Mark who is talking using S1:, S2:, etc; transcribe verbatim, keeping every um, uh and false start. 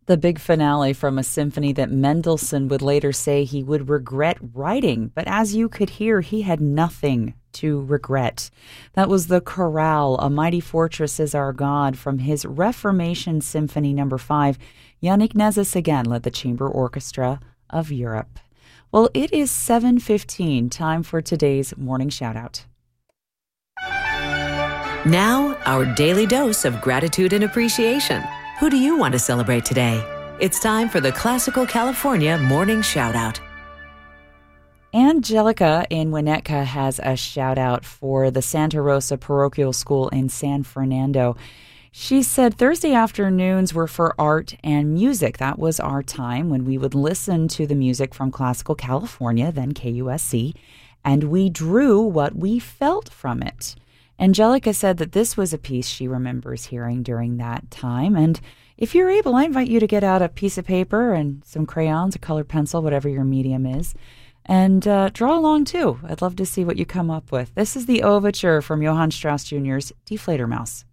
S1: The big finale from a symphony that Mendelssohn would later say he would regret writing. But as you could hear, he had nothing to regret. That was the Chorale, A Mighty Fortress is Our God, from his Reformation Symphony Number five. Yannick Nezis again led the Chamber Orchestra of Europe. Well, it is seven fifteen, time for today's morning shout-out.
S2: Now, our daily dose of gratitude and appreciation. Who do you want to celebrate today? It's time for the Classical California Morning Shout-Out.
S1: Angelica in Winnetka has a shout-out for the Santa Rosa Parochial School in San Fernando. She said Thursday afternoons were for art and music. That was our time when we would listen to the music from Classical California, then K U S C, and we drew what we felt from it. Angelica said that this was a piece she remembers hearing during that time. And if you're able, I invite you to get out a piece of paper and some crayons, a colored pencil, whatever your medium is, and uh, draw along too. I'd love to see what you come up with. This is the overture from Johann Strauss Junior's Die Fledermaus.